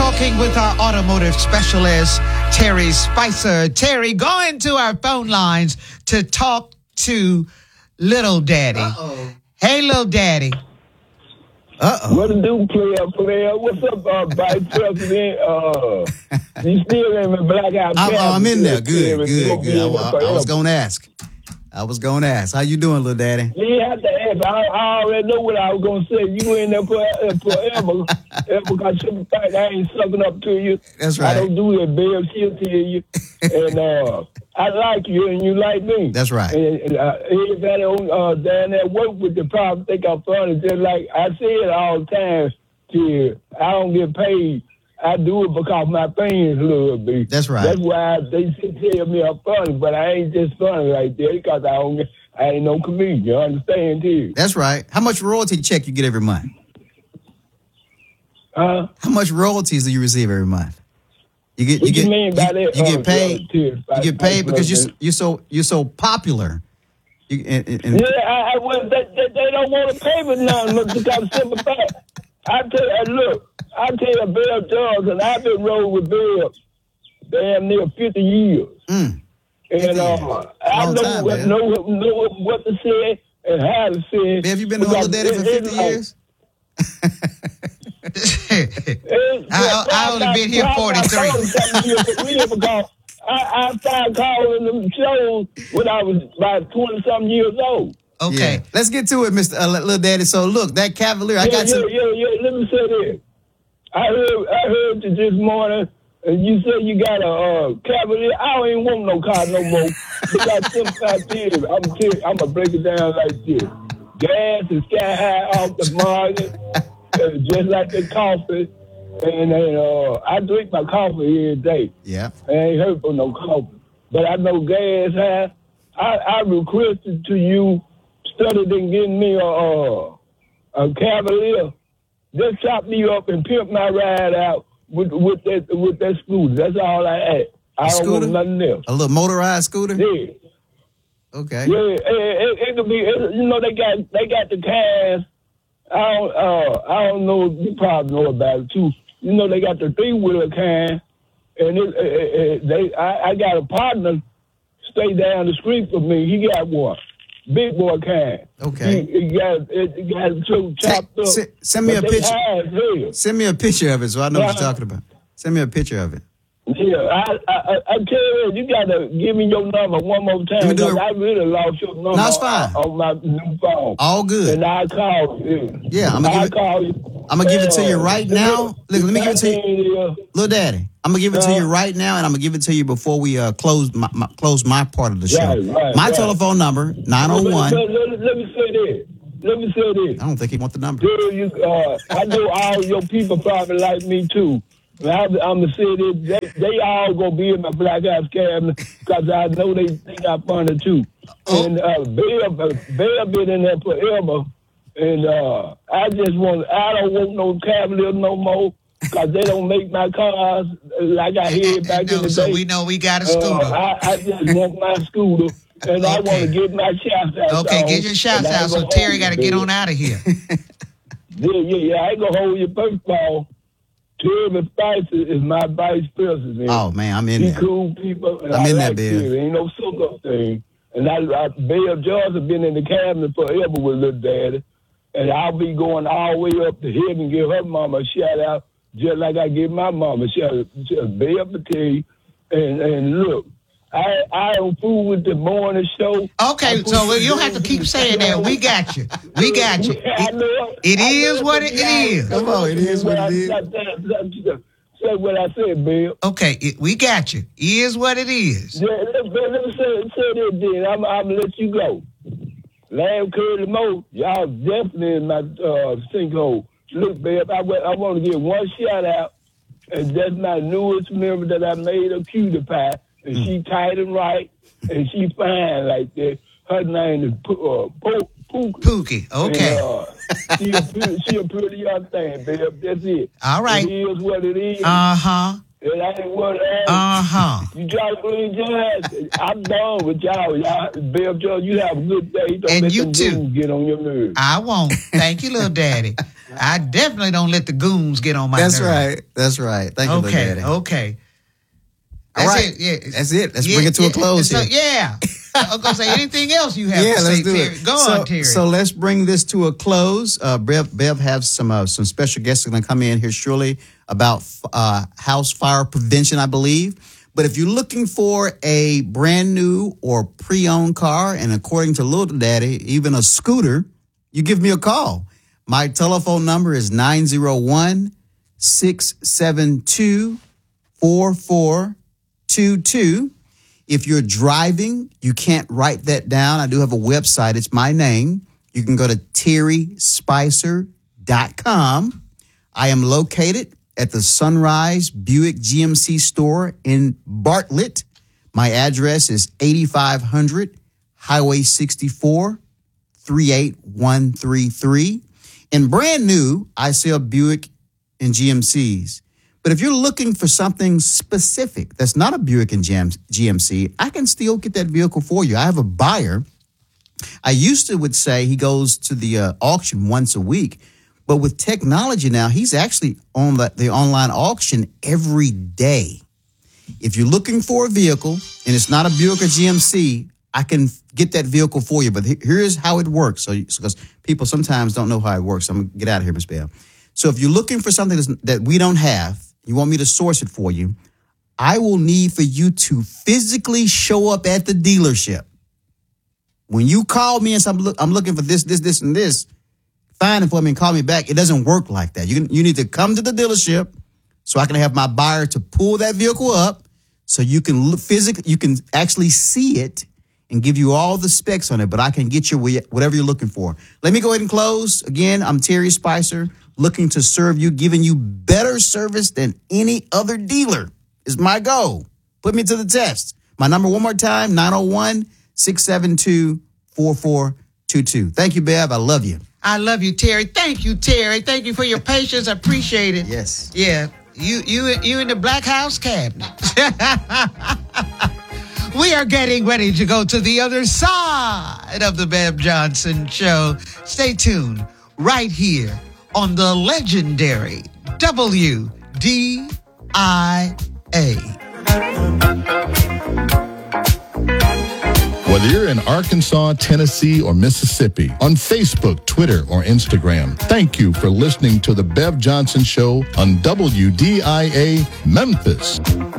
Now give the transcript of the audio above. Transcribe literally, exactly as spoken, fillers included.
talking with our automotive specialist, Terry Spicer. Terry, go into our phone lines to talk to Little Daddy. Uh-oh. Hey, Little Daddy. Uh-oh. What to do, player, player? What's up, uh, Vice President? Uh, you still in the blackout? I'm, oh, I'm in there. Good, good, good. I, I, I was going to ask. I was going to ask. How you doing, Little Daddy? You didn't have to ask. I, I already know what I was going to say. You in there for, uh, forever. Because some fact I ain't sucking up to you. That's right. I don't do it, Bill. She'll tell you. And uh, I like you, and you like me. That's right. And, and uh, everybody on, uh, down there work with the problem think I'm funny. Just like I say it all the time to you. I don't get paid. I do it because my fans love me. That's right. That's why they tell me I'm funny, but I ain't just funny like that because I don't. I ain't no comedian. You understand, too? That's right. How much royalty check you get every month? Huh? How much royalties do you receive every month? You get. What You get. you mean by you, that? you uh, get paid. You You get paid because you you're so you're so popular. You, and, and, Yeah, I, I well, they, they, they don't want to pay me nothing because simple fact. I tell you, look. I tell you, Bill Jones, and I've been rolling with Bill damn near fifty years. Mm. And uh, I Long know, time, what, man. know, know what to say and how to say it. Have you been a Little Daddy for fifty years? I, I only been here forty-three. Because I, I started calling them shows when I was about twenty-something years old. Okay. Yeah. Let's get to it, Mister Uh, Little Daddy. So, look, that Cavalier, I Yeah, got yeah, to... yeah, yeah. Let me say this. I heard, I heard you this morning, and you said you got a uh, Cavalier. I don't even want no car no more. Because sometimes this, I'm tell you, I'm gonna break it down like this. Gas is sky high off the market, uh, just like the coffee. And then uh, I drink my coffee every day. Yeah. I ain't hurt for no coffee. But I know gas high. I, I requested to you, started in getting me a, uh, a Cavalier. Just chop me up and pimp my ride out with with that with that scooter. That's all I ask. I A don't scooter? want nothing else. A little motorized scooter? Yeah, Okay. yeah. It, it, it could be. It, you know, they got they got the cars. I don't. Uh, I don't know. You probably know about it too. You know, they got the three wheeler kind, and it, it, it, they. I, I got a partner stay down the street from me. He got one. Big boy kind. Okay. He, he got it, he got it so chopped up. S- send me a but they picture. high as hell. Send me a picture of it so I know what Yeah. you're talking about. Send me a picture of it. Yeah, I, I, I I tell you, you gotta give me your number one more time. Let me do it. I really lost your number No, it's fine. on, on my new phone. All good. And I call you. Yeah, I'm gonna give I it- call you. I'm gonna give it to you right Uh, now. Look, let me give it to you. you. Little Daddy, I'm gonna give it to Uh, you right now, and I'm gonna give it to you before we uh, close my, my close my part of the show. Right, right, my right. telephone number nine oh one. Let, let, let, let me say this. Let me say this. I don't think he wants the number. Dude, you, uh, I know all your people probably like me too. And I, I'm gonna say this. They, they all gonna be in my Black Ops cabinet because I know they think I'm funny too. Oh. And uh, Bill, Bill been in there forever. And uh, I just want, I don't want no Cavalier no more because they don't make my cars like I heard back no, in the so day. we know we got a Uh, scooter. I, I just want my scooter, and I Okay. want to get my shouts out. Okay, on, get your shouts and I out. ain't So gonna Terry hold got to you, get Bill. on out of here. Yeah, yeah, yeah. I ain't gonna hold you. First of all, Terry Spicer is my vice president. Oh man, I'm in He there. cool people. And I'm I in there, like Bill. Terry. Ain't no suck up thing. And I, I Bill George has been in the cabinet forever with Little Daddy. And I'll be going all the way up to heaven and give her mama a shout out, just like I give my mama a shout out. Just Bill Patel. And and look, I I don't fool with the morning show. Okay, I so fool you don't with have to keep saying that. We got you. We got you. Yeah, I know It I is know what it is. Come on, it is what it is. Say what I said, Bill. Okay, it, we got you. Is what it is. Yeah, let, let me say, say this then. I'm, I'm going to let you go. Lamb Curly Mo, y'all definitely in my uh, sinkhole. Look, babe, I, I want to give one shout out, and that's my newest member that I made a cutie pie, and Mm. she tight and right, and she fine like that. Her name is P- uh, Po- Pookie. Pookie. Okay. And, uh, she, a pretty, she a pretty young thing, babe. That's it. All right. It is what it is. Uh huh. It ain't what it ain't. Uh-huh. You try to believe that? I'm done with y'all. Y'all, Bill Jones, you have a good day. Don't and let you them too. goons get on your nerves. I won't. Thank you, little daddy. I definitely don't let the goons get on my That's nerves. right. That's right. Thank you, Okay, little daddy. okay. All That's right. it. Yeah. That's it. Let's yeah, bring it to yeah, a close so, here. Yeah. I was going to say anything else you have Yeah, to let's say, do Terry. it. Go so, on, Terry. So let's bring this to a close. Uh, Bev, Bev has some uh, some special guests that are going to come in here shortly about uh, house fire prevention, I believe. But if you're looking for a brand new or pre-owned car, and according to Little Daddy, even a scooter, you give me a call. My telephone number is nine zero one, six seven two, four four two two. If you're driving, you can't write that down. I do have a website. It's my name. You can go to terry spicer dot com. I am located at the Sunrise Buick G M C store in Bartlett. My address is eighty-five hundred Highway sixty-four, three eight one three three. And brand new, I sell Buick and G M Cs. But if you're looking for something specific that's not a Buick and G M C, I can still get that vehicle for you. I have a buyer. I used to would say he goes to the uh, auction once a week, but with technology now, he's actually on the, the online auction every day. If you're looking for a vehicle and it's not a Buick or G M C, I can get that vehicle for you. But here's how it works. So, because people sometimes don't know how it works. I'm going to get out of here, Miz Bell. So if you're looking for something that we don't have, you want me to source it for you, I will need for you to physically show up at the dealership. When you call me and say, I'm, look, I'm looking for this, this, this, and this, find it for me and call me back. It doesn't work like that. You can, you need to come to the dealership so I can have my buyer to pull that vehicle up so you can look physically, you can actually see it and give you all the specs on it, but I can get you whatever you're looking for. Let me go ahead and close. Again, I'm Terry Spicer, looking to serve you, giving you better service than any other dealer is my goal. Put me to the test. My number one more time, nine oh one, six seven two, four four two two. Thank you, Bev. I love you. I love you, Terry. Thank you, Terry. Thank you for your patience. I appreciate it. Yes. Yeah. You, you, you in the Black House cabinet. We are getting ready to go to the other side of the Bev Johnson Show. Stay tuned right here on the legendary W D I A. Whether you're in Arkansas, Tennessee, or Mississippi, on Facebook, Twitter, or Instagram, thank you for listening to the Bev Johnson Show on W D I A Memphis.